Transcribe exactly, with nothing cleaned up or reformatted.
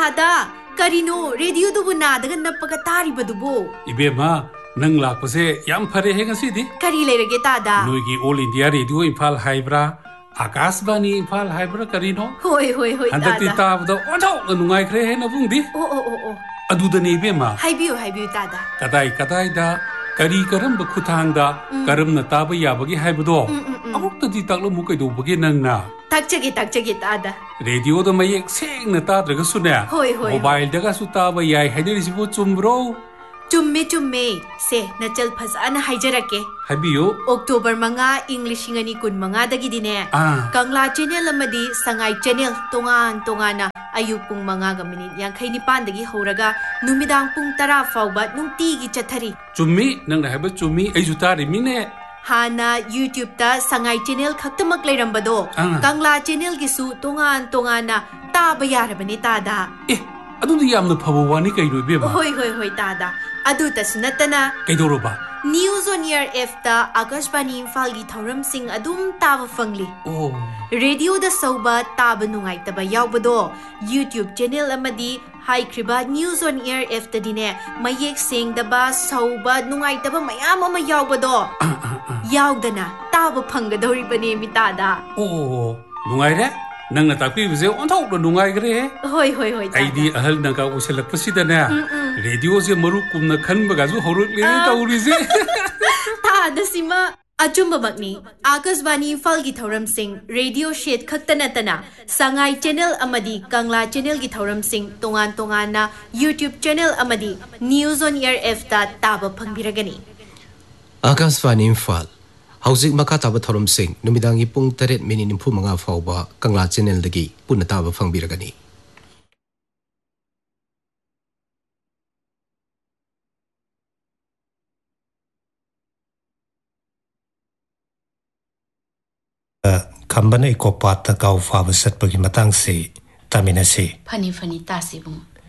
S करिनो radio दुबु नादगा नप्पगा तारिबदुबो इबेमा नंग लाकपसे याम फरे हे ngasiदी करी लेरगे S नोइगी all India radio Imphal हाइब्रा Akashvani Imphal हाइब्रा करिनो होय होय होय तादा हंदती ताबदो ओथो नुंगाइख्रे हे नबुंगदी ओ ओ ओ ओ अदुदनी इबेमा हाइबियो हाइबियो तादा कदाई कदाइदा करी करम खुथांगदा करमना ताब याबगी हाइबदो अमुक्तदी ताकलो मुकैदोबगे नंगना ताकचगे ताकचगे तादा रेडियो द मयेक सेंगना ताद्रगसुने होय होय मोबाइल दगासु ताब याय हाइदरिसिबो चुमब्रो चुम्मे चुम्मे से नचल फजाना हाइजरके हाइबियो अक्टोबर मंगा इंग्लिशिंग अनि कुन मंगा दगिदिने कंगला चैनल अमदी संगाई चैनल तोंगान तोंगाना अयुक पुंग मंगा ग मिनिट यांखै निपान दगी होरगा नुमिदांग पुंग तरा फावबा नुंतीगी चथरी चुम्मी नंग हाइब चुम्मी अइजु तारि मिने हाना यूट्यूब ता संगाई चैनल खक्तमक लेरंबदो कंगला चैनल गिसु तोंगान तोंगाना ताब यारबने तादा ए अदुदि यामना फबो वानी कइनो बेबा होय होय होय तादा अदु तसनतना कइदोरोबा न्यूज ऑन एयर एफ ता आकाशवाणी इम्फाल गी थौरम सिंह अदुम ताब फंगली ओ रेडियो द सौबा ताब नुंगाइतबा यावबदो YouTube channel अमदी हाइख्रिबा news on air F तदिने मयेक सेंगदबा सौबा नुंगाइतबा मयाम अमा यावबदो यावदना ताब फंगदौरिबने मितादा ओ नुंगाइरे नंगना ताकि बिजे ओंथौक नुंगाइग्रे होय होय होय आइदी अहल नगा उसेलकपसिदने रेडियो जे मरु कुमना खनबगाजु हौरकले तौरिजे तादसिमा अचुम्बमकनी आकाशवाणी इम्फाल की थौरम Singh radio shade खक्तनतना Sangai channel अमदी कंगला चैनल की थौरम Singh तोंगान तोंगाना YouTube channel अमदी news on air F ता ताब फंगबिरगनी आकाशवाणी इम्फाल हौजिक मखा ताब थौरम सिंह नुमिदांगी पुंग तरेट मिनिट निफु मंगा फावबा कंगला चैनल दगी पुन ताब फंगबिरगनी खंबन इको पात गाव फाब सत्पगी मतंग से तमिनसे फनी फनी तासिबुं